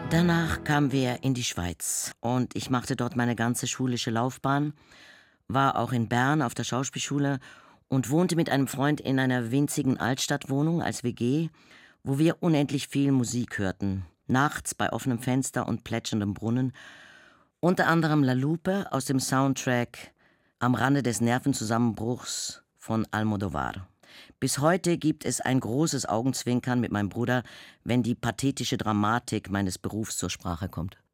Danach kamen wir in die Schweiz und ich machte dort meine ganze schulische Laufbahn, war auch in Bern auf der Schauspielschule und wohnte mit einem Freund in einer winzigen Altstadtwohnung als WG, wo wir unendlich viel Musik hörten, nachts bei offenem Fenster und plätscherndem Brunnen, unter anderem La Lupe aus dem Soundtrack Am Rande des Nervenzusammenbruchs von Almodovar. Bis heute gibt es ein großes Augenzwinkern mit meinem Bruder, wenn die pathetische Dramatik meines Berufs zur Sprache kommt.